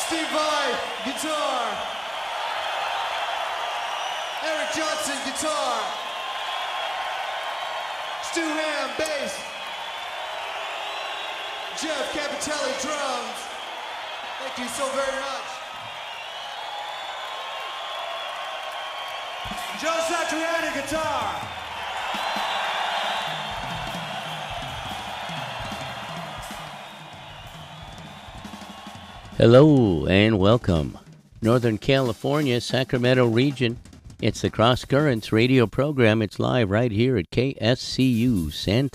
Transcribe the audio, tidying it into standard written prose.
Steve Vai, guitar. Eric Johnson, guitar. Stu Ham, bass. Jeff Capitelli, drums. Thank you so very much. Joe Satriani, guitar. Hello and welcome. Northern California, Sacramento region. It's the Cross Currents radio program. It's live right here at KSCU Santa